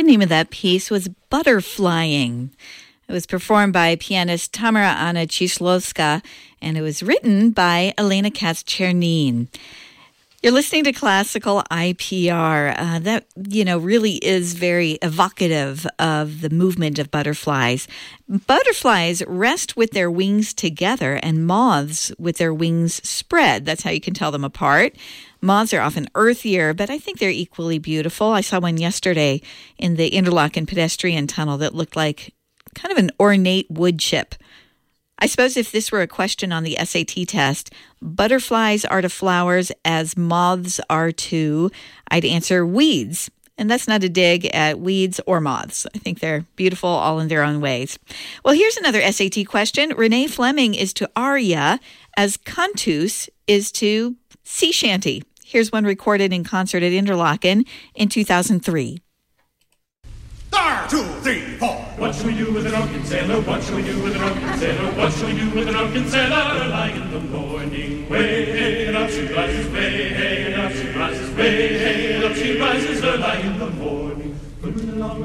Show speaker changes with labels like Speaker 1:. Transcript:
Speaker 1: The name of that piece was Butterflying. It was performed by pianist Tamara Anna Cieślowska, and it was written by Elena Katz-Czernin. You're listening to Classical IPR. That, really is very evocative of the movement of butterflies. Butterflies rest with their wings together and moths with their wings spread. That's how you can tell them apart. Moths are often earthier, but I think they're equally beautiful. I saw one yesterday in the Interlaken pedestrian tunnel that looked like kind of an ornate wood chip. I suppose if this were a question on the SAT test, butterflies are to flowers as moths are to, I'd answer weeds. And that's not a dig at weeds or moths. I think they're beautiful all in their own ways. Well, here's another SAT question. Renee Fleming is to aria as cantus is to sea shanty. Here's one recorded in concert at Interlaken in 2003.
Speaker 2: 2, 3, 4.
Speaker 3: What shall we do with a drunken sailor? What shall we do with a drunken sailor? What shall we do with a drunken sailor? Early in the morning, way and up she rises, way and up she rises, way and up she rises, early in the morning.